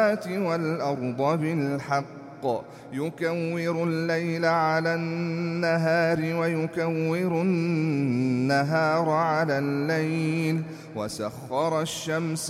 والأرض بالحق يكور الليل على النهار ويكور النهار على الليل وسخر الشمس